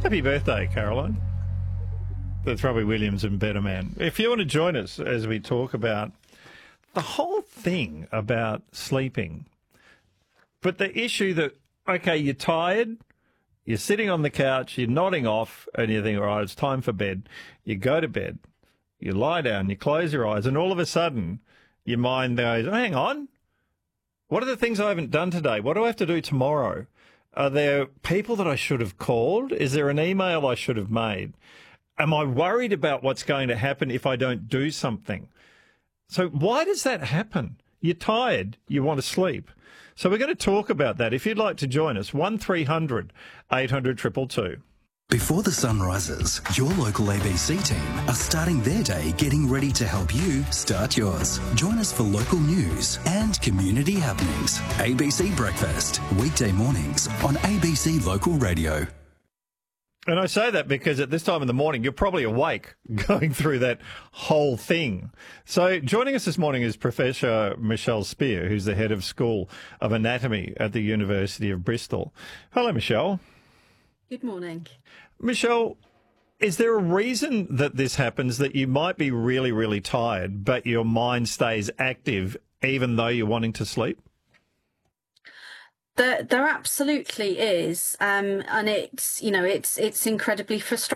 Happy birthday, Caroline. That's Robbie Williams and Better Man. If you want to join us as we talk about the whole thing about sleeping, but the issue that, okay, you're tired, you're sitting on the couch, you're nodding off, and you think, all right, it's time for bed. You go to bed, you lie down, you close your eyes, and all of a sudden your mind goes, oh, hang on, what are the things I haven't done today? What do I have to do tomorrow? Are there people that I should have called? Is there an email I should have made? Am I worried about what's going to happen if I don't do something? So why does that happen? You're tired, you want to sleep. So we're going to talk about that. If you'd like to join us, 1300 800 222. Before the sun rises, your local ABC team are starting their day getting ready to help you start yours. Join us for local news and community happenings. ABC Breakfast, weekday mornings on ABC Local Radio. And I say that because at this time in the morning, you're probably awake going through that whole thing. So joining us this morning is Professor Michelle Spear, who's the head of School of Anatomy at the University of Bristol. Hello, Michelle. Good morning. Michelle, is there a reason that this happens, that you might be really, really tired, but your mind stays active even though you're wanting to sleep? There absolutely is, and it's incredibly frustrating.